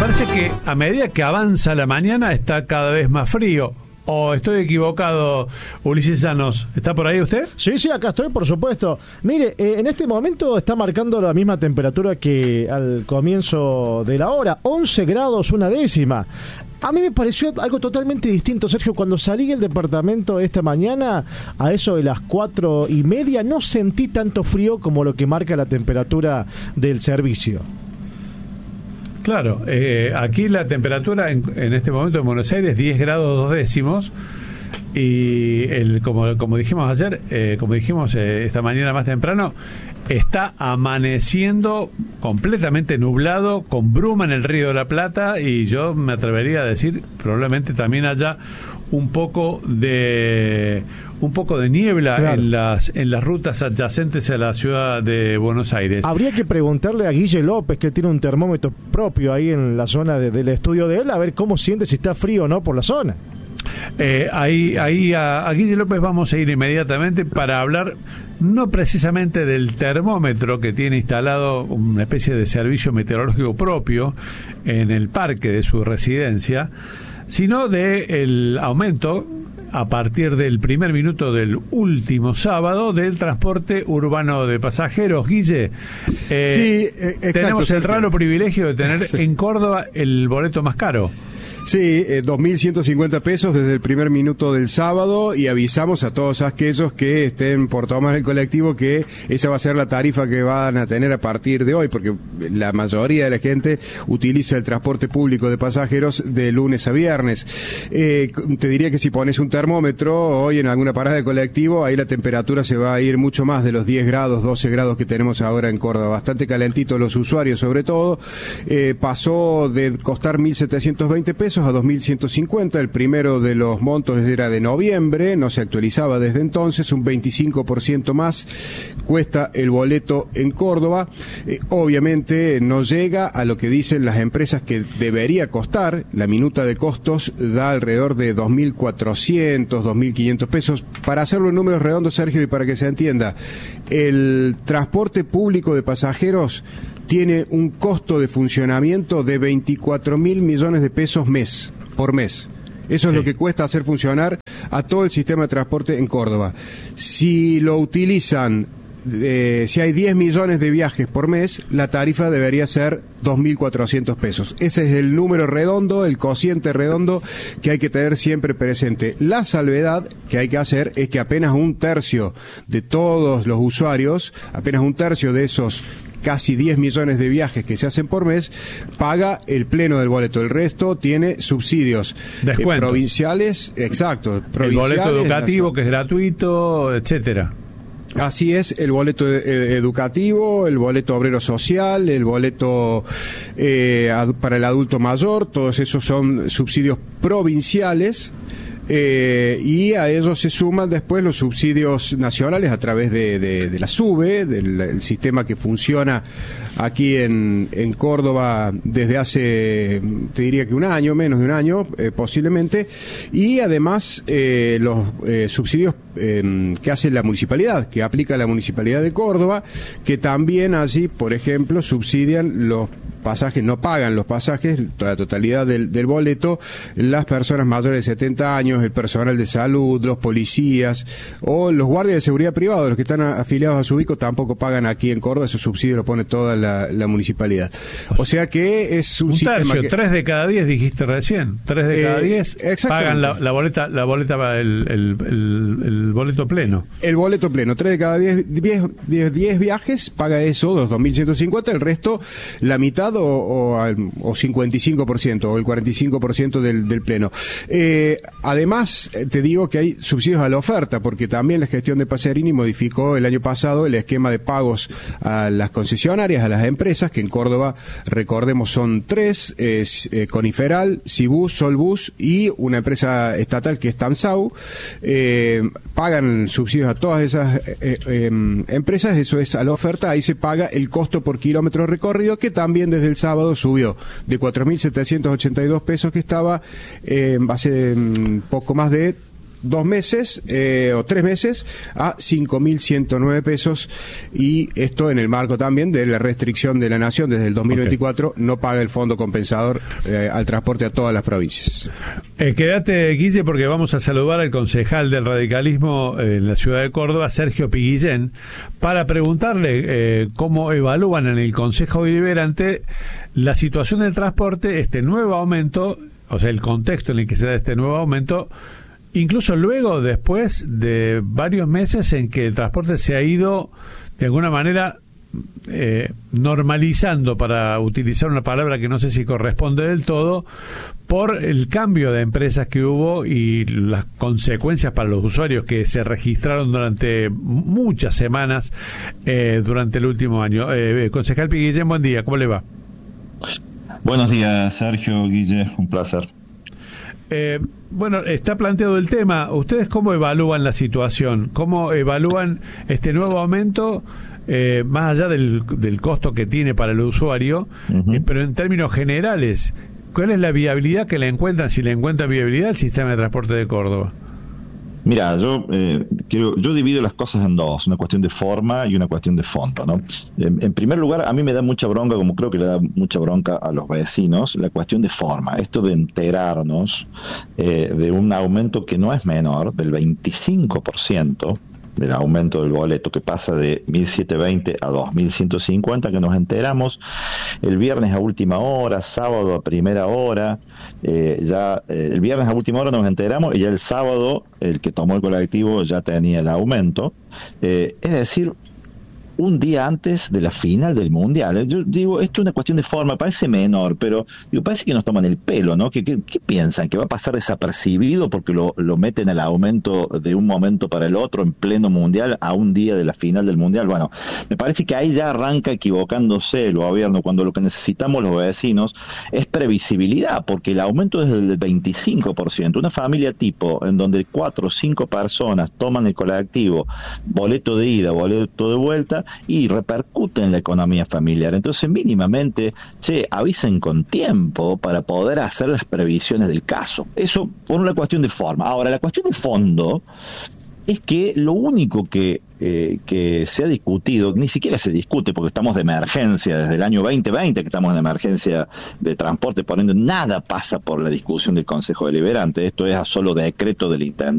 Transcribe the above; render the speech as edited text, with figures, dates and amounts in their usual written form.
parece que a medida que avanza la mañana está cada vez más frío. ¿O estoy equivocado, Ulises Llanos? ¿Está por ahí usted? Sí, acá estoy, por supuesto. Mire, en este momento está marcando la misma temperatura que al comienzo de la hora, 11 grados una décima. A mí me pareció algo totalmente distinto, Sergio. Cuando salí del departamento esta mañana, a eso de las 4:30, no sentí tanto frío como lo que marca la temperatura del servicio. Claro, aquí la temperatura en este momento en Buenos Aires 10 grados 2 décimos y como dijimos ayer, esta mañana más temprano, está amaneciendo completamente nublado, con bruma en el Río de la Plata, y yo me atrevería a decir probablemente también haya un poco de niebla, claro, en las rutas adyacentes a la ciudad de Buenos Aires. Habría que preguntarle a Guille López, que tiene un termómetro propio ahí en la zona del estudio de él, a ver cómo siente, si está frío o no por la zona. Ahí a Guille López vamos a ir inmediatamente para hablar no precisamente del termómetro, que tiene instalado una especie de servicio meteorológico propio en el parque de su residencia, sino del aumento a partir del primer minuto del último sábado del transporte urbano de pasajeros. Guille, exacto, tenemos el raro privilegio de tener en Córdoba el boleto más caro. Sí, 2.150 pesos desde el primer minuto del sábado, y avisamos a todos aquellos que estén por tomar el colectivo que esa va a ser la tarifa que van a tener a partir de hoy, porque la mayoría de la gente utiliza el transporte público de pasajeros de lunes a viernes. Te diría que si pones un termómetro hoy en alguna parada de colectivo, ahí la temperatura se va a ir mucho más de los 10 grados, 12 grados que tenemos ahora en Córdoba. Bastante calentito los usuarios, sobre todo. Pasó de costar 1.720 pesos a 2.150, el primero de los montos era de noviembre, no se actualizaba desde entonces, un 25% más cuesta el boleto en Córdoba. Obviamente no llega a lo que dicen las empresas que debería costar. La minuta de costos da alrededor de 2.400, 2.500 pesos. Para hacerlo en números redondos, Sergio, y para que se entienda, el transporte público de pasajeros tiene un costo de funcionamiento de 24.000 millones de pesos por mes. Eso es lo que cuesta hacer funcionar a todo el sistema de transporte en Córdoba. Si lo utilizan, si hay 10 millones de viajes por mes, la tarifa debería ser 2.400 pesos. Ese es el número redondo, el cociente redondo que hay que tener siempre presente. La salvedad que hay que hacer es que apenas un tercio de todos los usuarios, apenas un tercio de esos casi 10 millones de viajes que se hacen por mes, paga el pleno del boleto. El resto tiene subsidios provinciales, exacto, provinciales, el boleto educativo, que es gratuito, etcétera. Así es, el boleto educativo, el boleto obrero social, el boleto para el adulto mayor, todos esos son subsidios provinciales. Y a ellos se suman después los subsidios nacionales a través de la SUBE, del sistema que funciona aquí en Córdoba desde hace, te diría que un año, menos de un año, posiblemente, y además los subsidios que hace la municipalidad, que aplica la Municipalidad de Córdoba, que también allí, por ejemplo, subsidian los pasajes, no pagan los pasajes, la totalidad del boleto, las personas mayores de 70 años, el personal de salud, los policías o los guardias de seguridad privados, los que están afiliados a Subico, tampoco pagan aquí en Córdoba. Esos subsidios lo pone toda la municipalidad. O sea que es un sistema tercio, que... 3 de cada 10 dijiste recién, 3 de cada 10 pagan la boleta, el boleto pleno. El boleto pleno, 3 de cada 10 viajes paga eso, los 2.150, el resto, la mitad o 55% o el 45% del pleno. Además, te digo que hay subsidios a la oferta, porque también la gestión de Paserini modificó el año pasado el esquema de pagos a las concesionarias, a las empresas, que en Córdoba, recordemos, son 3, Coniferal, Cibus, Solbus y una empresa estatal que es Tamsau. Pagan subsidios a todas esas empresas, eso es a la oferta. Ahí se paga el costo por kilómetro recorrido, que también desde el sábado subió de 4.782 pesos que estaba hace poco más de 2 meses o 3 meses a 5.109 pesos, y esto en el marco también de la restricción de la Nación desde el 2024, no paga el fondo compensador al transporte a todas las provincias. Quédate, Guille, porque vamos a saludar al concejal del radicalismo en la ciudad de Córdoba, Sergio Piguillén, para preguntarle cómo evalúan en el Consejo Deliberante la situación del transporte, este nuevo aumento, o sea, el contexto en el que se da este nuevo aumento, incluso luego, después de varios meses en que el transporte se ha ido, de alguna manera, normalizando, para utilizar una palabra que no sé si corresponde del todo, por el cambio de empresas que hubo y las consecuencias para los usuarios que se registraron durante muchas semanas durante el último año. Concejal Piguillén, buen día, ¿cómo le va? Buenos días, Sergio, Guille, un placer. Bueno, está planteado el tema. ¿Ustedes cómo evalúan la situación? ¿Cómo evalúan este nuevo aumento, más allá del costo que tiene para el usuario, pero en términos generales, cuál es la viabilidad que le encuentran, si le encuentran viabilidad al sistema de transporte de Córdoba? Mira, yo divido las cosas en dos, una cuestión de forma y una cuestión de fondo, ¿no? En primer lugar, a mí me da mucha bronca, como creo que le da mucha bronca a los vecinos, la cuestión de forma, esto de enterarnos de un aumento que no es menor, del 25%, del aumento del boleto, que pasa de 1.720 a 2.150, que nos enteramos el viernes a última hora, sábado a primera hora, el viernes a última hora nos enteramos, y ya el sábado el que tomó el colectivo ya tenía el aumento, es decir, un día antes de la final del Mundial. Yo digo, esto es una cuestión de forma, parece menor, pero digo, parece que nos toman el pelo, ¿no? ¿Qué piensan? ¿Que va a pasar desapercibido porque lo meten al aumento de un momento para el otro en pleno Mundial, a un día de la final del Mundial? Bueno, me parece que ahí ya arranca equivocándose el gobierno, cuando lo que necesitamos los vecinos es previsibilidad, porque el aumento es del 25%. Una familia tipo, en donde 4 o 5 personas toman el colectivo, boleto de ida, boleto de vuelta, y repercute en la economía familiar. Entonces, mínimamente, avisen con tiempo para poder hacer las previsiones del caso. Eso por una cuestión de forma. Ahora, la cuestión de fondo es que lo único que se ha discutido, ni siquiera se discute porque estamos de emergencia desde el año 2020, que estamos en emergencia de transporte, por ende nada pasa por la discusión del Consejo Deliberante. Esto es a solo decreto del intendente.